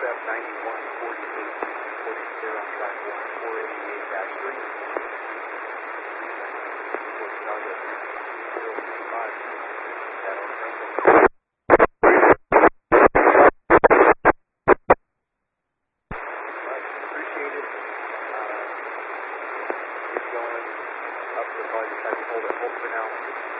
SF 9148, reporting clear on track 1488-3. Report Chicago 3035, Shadow Tango. Much appreciated. Keep going up to probably try to hold it. Hold for now.